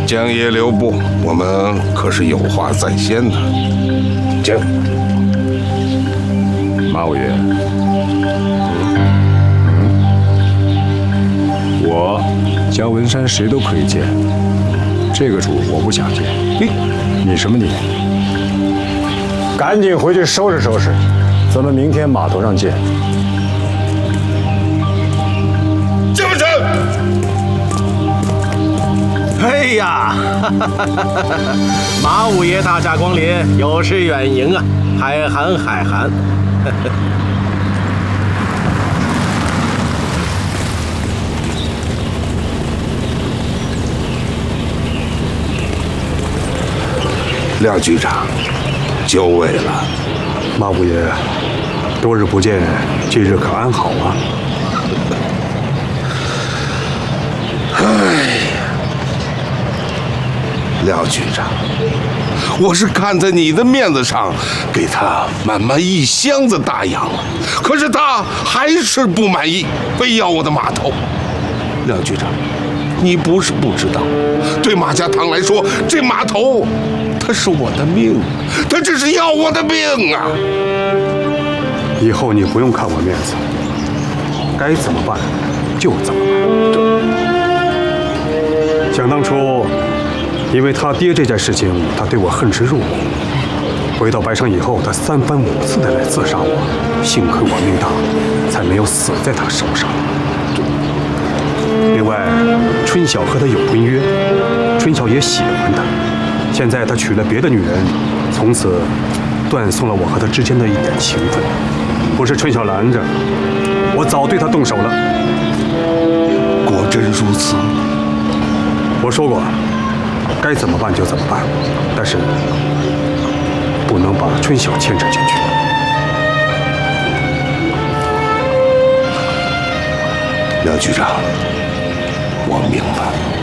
江爷留步，我们可是有话在先的。请。 马五爷，我江文山谁都可以见，这个主我不想见。你什么你？赶紧回去收拾收拾，咱们明天码头上见。 成不成？ 哎呀，马五爷大驾光临，有失远迎啊！海涵海涵。 廖局长，久违了。 马五爷，多日不见，近日可安好啊？ 哎，廖局长，我是看在你的面子上，给他满满1箱子大洋了，可是他还是不满意，非要我的码头。廖局长，你不是不知道，对马家堂来说，这码头它是我的命，它只是要我的命啊！ 以后你不用看我面子，该怎么办就怎么办。想当初，因为他爹这件事情，他对我恨之入骨。回到白城以后，他3番5次的来刺杀我，幸亏我命大，才没有死在他手上。另外，春晓和他有婚约，春晓也喜欢他。现在他娶了别的女人，从此断送了我和他之间的一点情分。不是春晓拦着，我早对他动手了。 果真如此。 我说过，该怎么办就怎么办，但是不能把春晓牵扯进去。 廖局长，我明白。